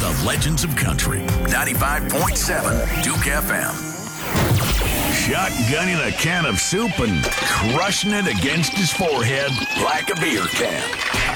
the legends of country. 95.7 Duke FM. Shotgunning a can of soup and crushing it against his forehead like a beer can.